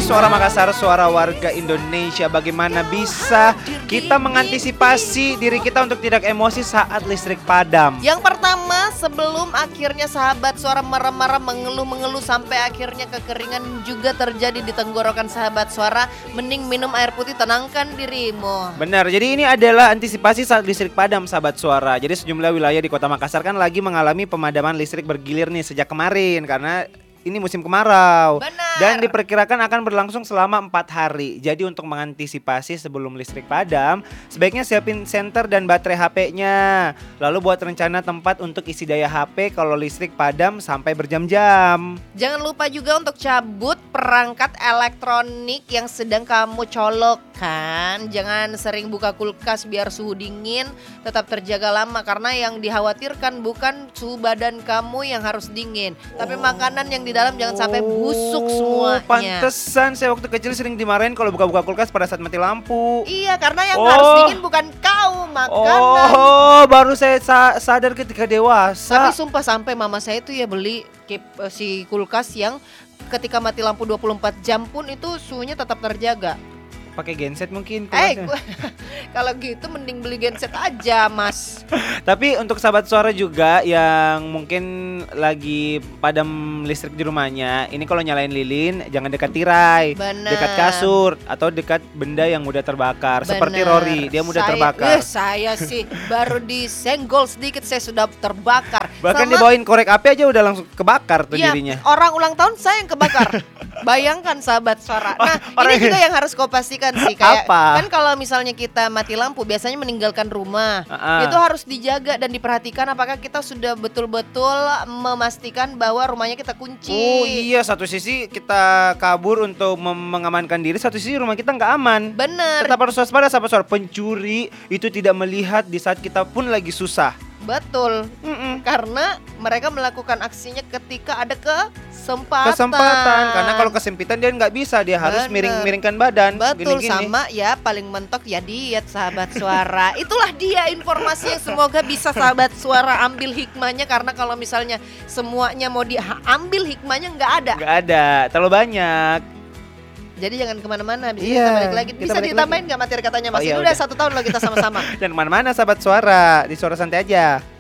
Suara Makassar, suara warga Indonesia. Bagaimana bisa kita mengantisipasi diri kita untuk tidak emosi saat listrik padam? Yang pertama, sebelum akhirnya sahabat suara marah-marah, mengeluh-mengeluh sampai akhirnya kekeringan juga terjadi di tenggorokan sahabat suara, mending minum air putih, tenangkan dirimu. Benar, jadi ini adalah antisipasi saat listrik padam sahabat suara. Jadi sejumlah wilayah di Kota Makassar kan lagi mengalami pemadaman listrik bergilir nih sejak kemarin karena ini musim kemarau. Benar. Dan diperkirakan akan berlangsung selama 4 hari. Jadi untuk mengantisipasi sebelum listrik padam, sebaiknya siapin senter dan baterai HP-nya. Lalu buat rencana tempat untuk isi daya HP kalau listrik padam sampai berjam-jam. Jangan lupa juga untuk cabut perangkat elektronik yang sedang kamu colokkan. Jangan sering buka kulkas biar suhu dingin tetap terjaga lama. Karena yang dikhawatirkan bukan suhu badan kamu yang harus dingin, tapi makanan yang di dalam jangan sampai busuk semuanya. Pantesan saya waktu kecil sering dimarahin kalau buka-buka kulkas pada saat mati lampu. Iya, karena yang harus dingin bukan kau, makanan. Oh, baru saya sadar ketika dewasa. Tapi sumpah sampai mama saya itu ya beli si kulkas yang ketika mati lampu 24 jam pun itu suhunya tetap terjaga. Pakai genset mungkin kulkasnya. Kalau gitu mending beli genset aja, Mas. Tapi untuk sahabat suara juga yang mungkin lagi padam listrik di rumahnya, ini kalau nyalain lilin jangan dekat tirai, Bener. dekat kasur atau dekat benda yang mudah terbakar. Bener. Seperti Rory, dia mudah terbakar. Saya sih baru disenggol sedikit saya sudah terbakar. Bahkan dibawain korek api aja udah langsung kebakar tuh dirinya. Orang ulang tahun saya yang kebakar. Bayangkan sahabat suara. Nah, ini juga yang harus kau pastikan sih, kayak Apa? kan kalau misalnya kita mati lampu biasanya meninggalkan rumah. Itu harus dijaga dan diperhatikan apakah kita sudah betul-betul memastikan bahwa rumahnya kita kunci. Oh iya, satu sisi kita kabur untuk mengamankan diri, satu sisi rumah kita nggak aman. Bener. Tetap harus waspada sahabat suara. Pencuri itu tidak melihat di saat kita pun lagi susah. Betul. Karena mereka melakukan aksinya ketika ada kesempatan. Karena kalau kesempitan dia nggak bisa, dia harus miringkan badan. Betul, gini-gini. sama ya paling mentok ya diet sahabat suara. Itulah dia informasi yang semoga bisa sahabat suara ambil hikmahnya. Karena kalau misalnya semuanya mau diambil hikmahnya nggak ada. Nggak ada, terlalu banyak. Jadi jangan kemana-mana, bisa Iya, kita balik lagi. kita Bisa balik ditambahin nggak materi katanya Mas? Oh, iya, Ini udah udah. 1 tahun loh kita sama-sama. Dan kemana-mana sahabat suara, di suara santai aja.